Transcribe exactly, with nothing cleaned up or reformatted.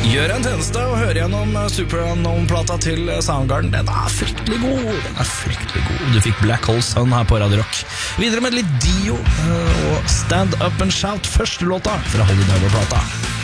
Gjør en tjeneste og hør gjennom Super Unknown-plata til Soundgarden. Den er fryktelig god. Den er fryktelig god. Du fikk Black Hole Sun her på Radio Rock. Videre med litt Dio og Stand Up and Shout, første låta fra Holy Diver-plata.